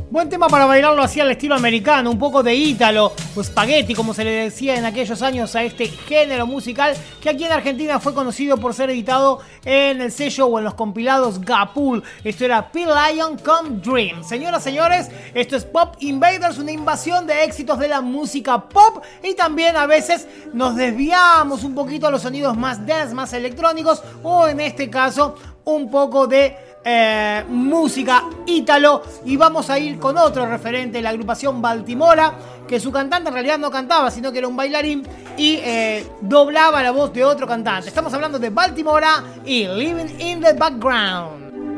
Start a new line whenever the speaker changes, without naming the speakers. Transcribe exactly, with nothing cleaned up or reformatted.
Buen tema para bailarlo así al estilo americano, un poco de ítalo o spaghetti, como se le decía en aquellos años a este género musical que aquí en Argentina fue conocido por ser editado en el sello o en los compilados Gapul. Esto era P-Lion con Dream. Señoras, señores, esto es Pop Invaders, una invasión de éxitos de la música pop, y también a veces nos desviamos un poquito a los sonidos más dance, más electrónicos, o en este caso un poco de Eh, música ítalo, y vamos a ir con otro referente, la agrupación Baltimora, que su cantante en realidad no cantaba, sino que era un bailarín y eh, doblaba la voz de otro cantante. Estamos hablando de Baltimora y Living in the Background.